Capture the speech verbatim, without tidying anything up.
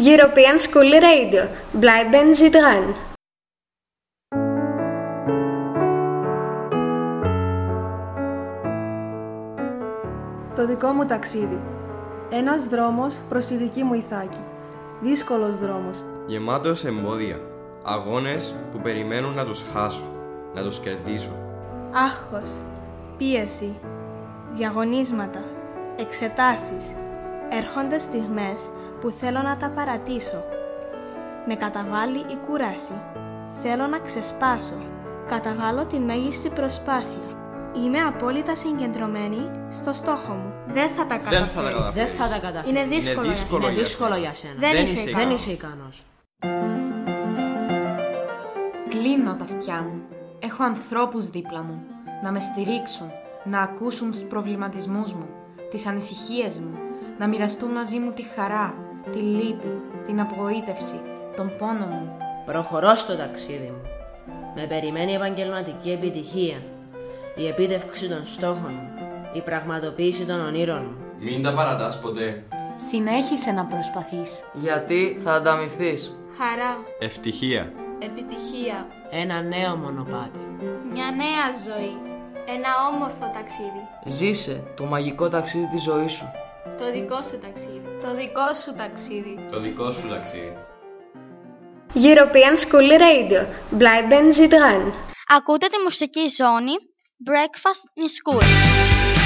European School Radio. Bleiben Sie dran. Το δικό μου ταξίδι. Ένας δρόμος προς τη δική μου Ιθάκη. Δύσκολος δρόμος. Γεμάτος εμπόδια. Αγώνες που περιμένουν να τους χάσω, να τους κερδίσω. Άγχος, πίεση, διαγωνίσματα, εξετάσεις. Έρχονται στιγμές που θέλω να τα παρατήσω. Με καταβάλει η κούραση. Θέλω να ξεσπάσω. Καταβάλω τη μέγιστη προσπάθεια. Είμαι απόλυτα συγκεντρωμένη στο στόχο μου. Δεν θα τα καταφέρω. Δεν θα τα καταφέρω. Δεν θα τα καταφέρω. Είναι δύσκολο, Είναι δύσκολο, Είναι για, δύσκολο σένα. για σένα. Δεν, Δεν είσαι είσαι ικανός. Δεν είσαι ικανός. Κλείνω τα αυτιά μου. Έχω ανθρώπους δίπλα μου. Να με στηρίξουν, να ακούσουν τους προβληματισμούς μου, τις ανησυχίες μου, να μοιραστούν μαζί μου τη χαρά, τη λύπη, την απογοήτευση, τον πόνο μου. Προχωρώ στο ταξίδι μου. Με περιμένει η επαγγελματική επιτυχία, η επίτευξη των στόχων μου, η πραγματοποίηση των ονείρων μου. Μην τα παρατάς ποτέ. Συνέχισε να προσπαθείς. Γιατί θα ανταμυφθείς. Χαρά, Ευτυχία. Επιτυχία. Ένα νέο μονοπάτι. Μια νέα ζωή. Ένα όμορφο ταξίδι. Ζήσε το μαγικό ταξίδι της ζωής σου. Το δικό σου ταξίδι. Το δικό σου ταξίδι. Το δικό σου ταξίδι. European School Radio. Bleiben Sie dran. Ακούτε τη μουσική ζώνη Breakfast in School.